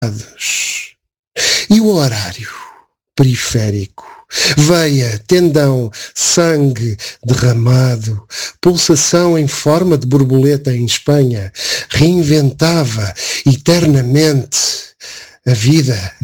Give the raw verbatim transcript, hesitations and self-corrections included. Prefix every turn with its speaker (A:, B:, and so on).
A: E o horário periférico, veia, tendão, sangue derramado, pulsação em forma de borboleta em Espanha, reinventava eternamente a vida